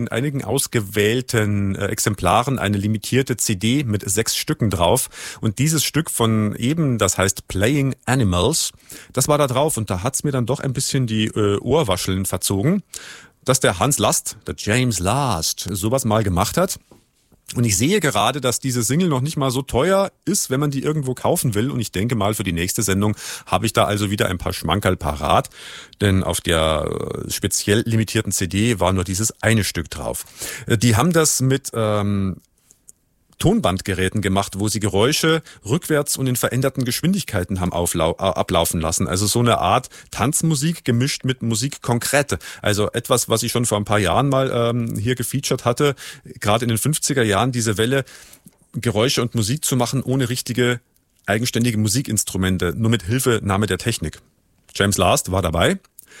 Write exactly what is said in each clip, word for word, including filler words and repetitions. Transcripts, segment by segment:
in einigen ausgewählten äh, Exemplaren eine limitierte C D mit sechs Stücken drauf. Und dieses Stück von eben, das heißt Playing Animals, das war da drauf. Und da hat's mir dann doch ein bisschen die äh, Ohrwascheln verzogen, dass der Hans Last, der James Last, sowas mal gemacht hat. Und ich sehe gerade, dass diese Single noch nicht mal so teuer ist, wenn man die irgendwo kaufen will. Und ich denke mal, für die nächste Sendung habe ich da also wieder ein paar Schmankerl parat. Denn auf der speziell limitierten C D war nur dieses eine Stück drauf. Die haben das mit ähm, Tonbandgeräten gemacht, wo sie Geräusche rückwärts und in veränderten Geschwindigkeiten haben auflau- äh, ablaufen lassen. Also so eine Art Tanzmusik gemischt mit Musik konkrete. Also etwas, was ich schon vor ein paar Jahren mal ähm, hier gefeatured hatte, gerade in den fünfziger Jahren, diese Welle, Geräusche und Musik zu machen ohne richtige eigenständige Musikinstrumente, nur mit Hilfenahme der Technik. James Last war dabei.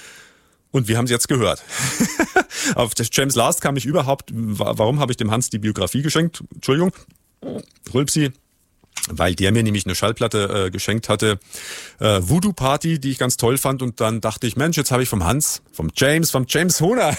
Und wir haben es jetzt gehört. Auf das James Last kam ich überhaupt, warum habe ich dem Hans die Biografie geschenkt? Entschuldigung, Rülpsi. Weil der mir nämlich eine Schallplatte äh, geschenkt hatte, äh, Voodoo Party, die ich ganz toll fand. Und dann dachte ich, Mensch, jetzt habe ich vom Hans, vom James, vom James Hohner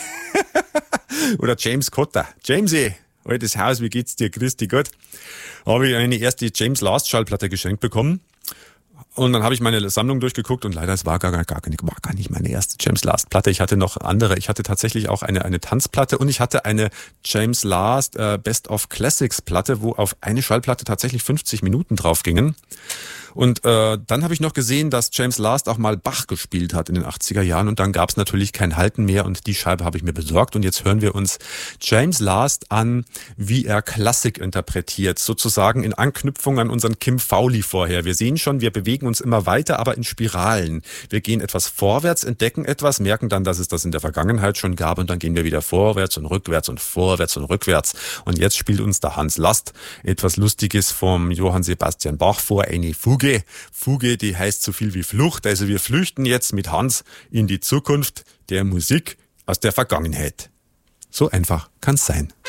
oder James Cotter, Jamesy, altes Haus, wie geht's dir, Christi Gott, habe ich eine erste James Last Schallplatte geschenkt bekommen. Und dann habe ich meine Sammlung durchgeguckt und leider, es war gar, gar, gar, war gar nicht meine erste James Last Platte. Ich hatte noch andere. Ich hatte tatsächlich auch eine, eine Tanzplatte und ich hatte eine James Last äh, Best of Classics Platte, wo auf eine Schallplatte tatsächlich fünfzig Minuten drauf gingen. Und äh, dann habe ich noch gesehen, dass James Last auch mal Bach gespielt hat in den achtziger Jahren und dann gab es natürlich kein Halten mehr und die Scheibe habe ich mir besorgt und jetzt hören wir uns James Last an, wie er Klassik interpretiert, sozusagen in Anknüpfung an unseren Kim Fowley vorher. Wir sehen schon, wir bewegen uns immer weiter, aber in Spiralen. Wir gehen etwas vorwärts, entdecken etwas, merken dann, dass es das in der Vergangenheit schon gab und dann gehen wir wieder vorwärts und rückwärts und vorwärts und rückwärts. Und jetzt spielt uns der Hans Last etwas Lustiges vom Johann Sebastian Bach vor, eine Fuge. Fuge, die heißt so viel wie Flucht. Also wir flüchten jetzt mit Hans in die Zukunft der Musik aus der Vergangenheit. So einfach kann's sein.